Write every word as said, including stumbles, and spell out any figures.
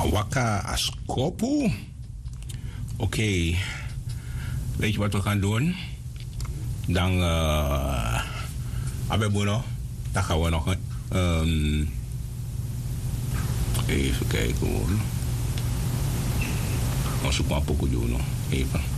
Awaka Askopu. Oké. Okay. Weet je wat we gaan doen? Dan uh, Abebono. Dan gaan we nog um, even kijken hoor. We zoeken een pokoe doen. Even.